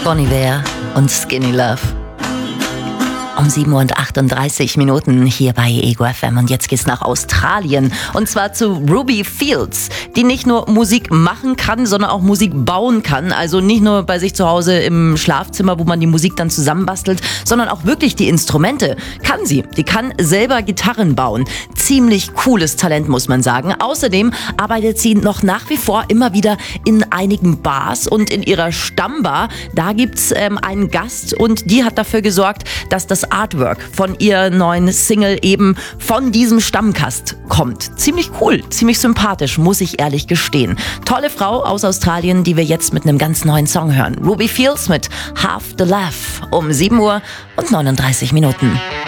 Bon Iver und Skinny Love. Um 7:38 Uhr hier bei Ego FM. Und jetzt geht's nach Australien. Und zwar zu Ruby Fields, die nicht nur Musik machen kann, sondern auch Musik bauen kann. Also nicht nur bei sich zu Hause im Schlafzimmer, wo man die Musik dann zusammenbastelt, sondern auch wirklich die Instrumente kann sie. Die kann selber Gitarren bauen. Ziemlich cooles Talent, muss man sagen. Außerdem arbeitet sie noch nach wie vor immer wieder in einigen Bars und in ihrer Stammbar. Da gibt's einen Gast und die hat dafür gesorgt, dass das Artwork von ihrer neuen Single eben von diesem Stammgast kommt. Ziemlich cool, ziemlich sympathisch, muss ich ehrlich gestehen. Tolle Frau aus Australien, die wir jetzt mit einem ganz neuen Song hören. Ruby Fields mit Half the Laugh um 7:39 Uhr.